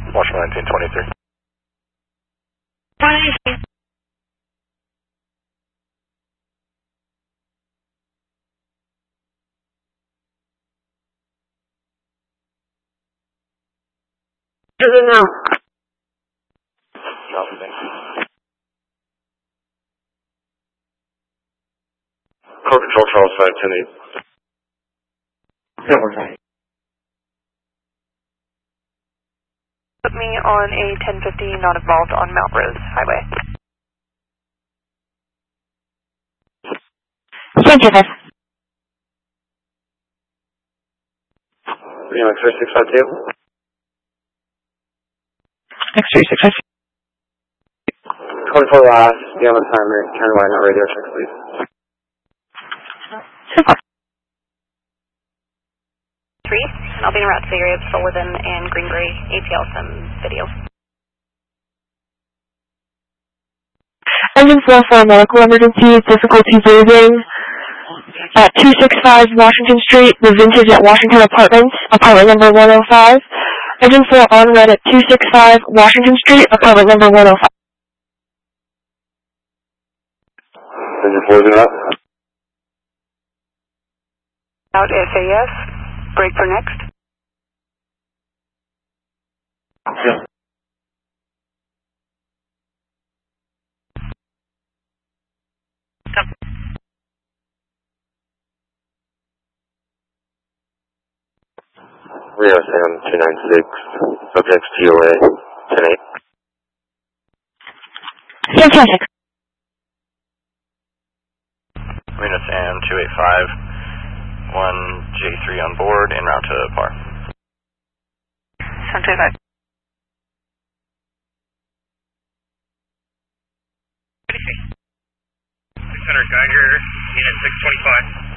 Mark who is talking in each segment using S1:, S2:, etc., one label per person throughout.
S1: Washington 1923.
S2: No.
S1: Code Control Charles 510-8.
S3: Put me on a 1050 not involved on Mount Rose Highway.
S2: Thank you, sir.
S1: Remix 3652.
S2: X36.
S1: 24 last, be on the timer, turn wide, not radio check, please.
S2: Super.
S3: 3, and I'll be en route to the area of Sullivan and Greenbury, ATL some video.
S2: Engine 4 for a medical emergency, difficulty breathing. At 265 Washington Street, the Vintage at Washington Apartments, apartment number 105. Engine 4 on red at 265 Washington Street, apartment number 105.
S1: Engine 4 is up.
S3: Out SAS, break for next.
S1: Yeah. Rio Sam 296, subjects TOA 10-8.
S2: Fantastic.
S1: Reno Sam 285, 1J3 on board, en route to PAR.
S3: Sam 285.
S1: 600 Geiger, unit 625.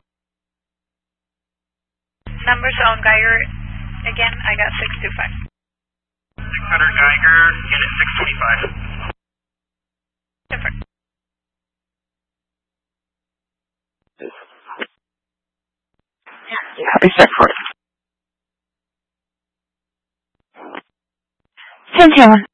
S3: Numbers on Geiger, again, I got 625.
S1: 600 Geiger, unit 625.
S3: Different.
S2: Happy set for it. 10-1.